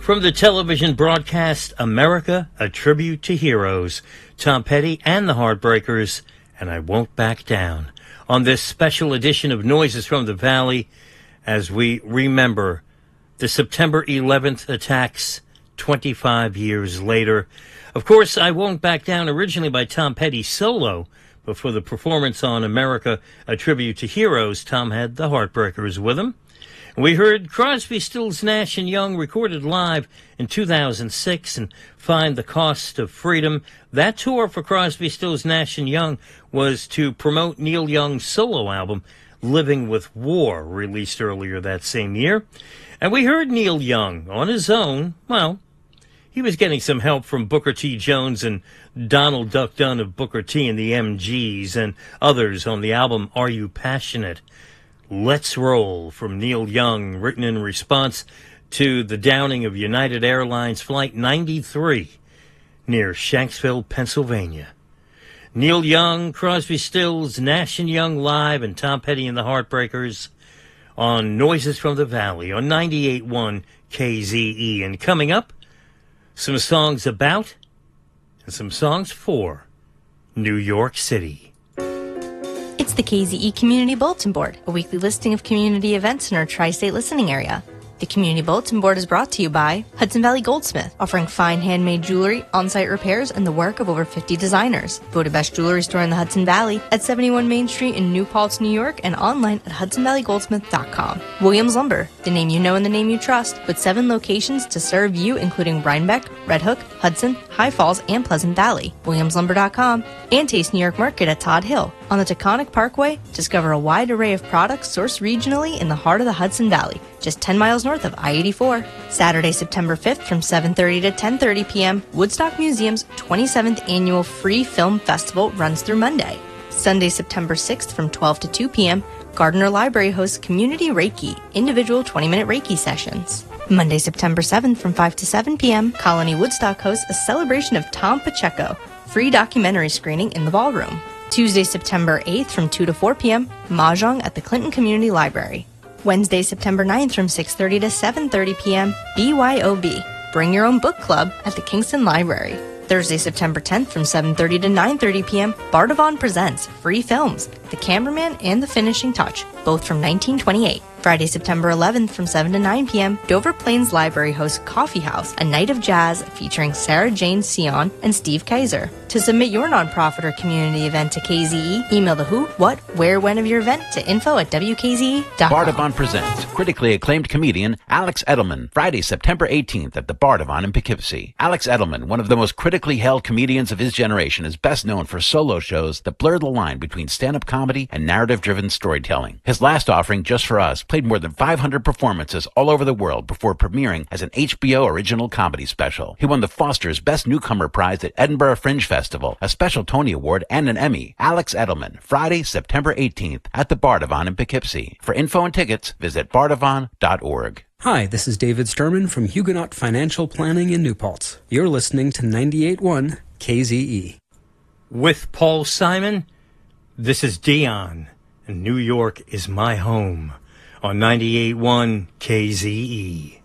From the television broadcast America, a tribute to heroes, Tom Petty and the Heartbreakers, and I Won't Back Down, on this special edition of Noises from the Valley as we remember the September 11th attacks 25 years later. Of course, I Won't Back Down, originally by Tom Petty solo, but for the performance on America, a tribute to heroes, Tom had the Heartbreakers with him. We heard Crosby, Stills, Nash & Young recorded live in 2006 and Find the Cost of Freedom. That tour for Crosby, Stills, Nash & Young was to promote Neil Young's solo album, Living with War, released earlier that same year. And we heard Neil Young on his own. Well, he was getting some help from Booker T. Jones and Donald Duck Dunn of Booker T. and the MGs and others on the album Are You Passionate? Let's Roll from Neil Young, written in response to the downing of United Airlines Flight 93 near Shanksville, Pennsylvania. Neil Young, Crosby, Stills, Nash & Young live, and Tom Petty and the Heartbreakers on Noises from the Valley on 98.1 KZE. And coming up, some songs about and some songs for New York City. It's the KZE Community Bulletin Board, a weekly listing of community events in our tri-state listening area. The Community Bulletin Board is brought to you by Hudson Valley Goldsmith, offering fine handmade jewelry, on-site repairs, and the work of over 50 designers. Voted best jewelry store in the Hudson Valley at 71 Main Street in New Paltz, New York, and online at hudsonvalleygoldsmith.com. Williams Lumber, the name you know and the name you trust, with 7 locations to serve you, including Rhinebeck, Red Hook, Hudson, High Falls, and Pleasant Valley. WilliamsLumber.com, and Taste New York Market at Todd Hill. On the Taconic Parkway, discover a wide array of products sourced regionally in the heart of the Hudson Valley, just 10 miles north of I-84. Saturday, September 5th from 7:30 to 10:30 p.m., Woodstock Museum's 27th Annual Free Film Festival runs through Monday. Sunday, September 6th from 12 to 2 p.m., Gardner Library hosts Community Reiki, individual 20-minute Reiki sessions. Monday, September 7th from 5 to 7 p.m., Colony Woodstock hosts a celebration of Tom Pacheco, free documentary screening in the ballroom. Tuesday, September 8th from 2 to 4 p.m., Mahjong at the Clinton Community Library. Wednesday, September 9th from 6:30 to 7:30 p.m., BYOB, Bring Your Own Book Club at the Kingston Library. Thursday, September 10th from 7:30 to 9:30 p.m., Bardavon presents Free Films, The Cameraman and the Finishing Touch, both from 1928. Friday, September 11th from 7 to 9 p.m., Dover Plains Library hosts Coffee House, a night of jazz featuring Sarah Jane Sion and Steve Kaiser. To submit your nonprofit or community event to KZE, email the who, what, where, when of your event to info@wkze.com. Bardavon presents critically acclaimed comedian Alex Edelman, Friday, September 18th at the Bardavon in Poughkeepsie. Alex Edelman, one of the most critically held comedians of his generation, is best known for solo shows that blur the line between stand-up comedy and narrative-driven storytelling. His last offering, Just for Us, played more than 500 performances all over the world before premiering as an HBO original comedy special. He won the Foster's Best Newcomer Prize at Edinburgh Fringe Festival, a special Tony Award, and an Emmy. Alex Edelman, Friday, September 18th at the Bardavon in Poughkeepsie. For info and tickets, visit bardavon.org. Hi, this is David Sturman from Huguenot Financial Planning in New Paltz. You're listening to 98.1 KZE. With Paul Simon, this is Dion, and New York is my home on 98.1 KZE.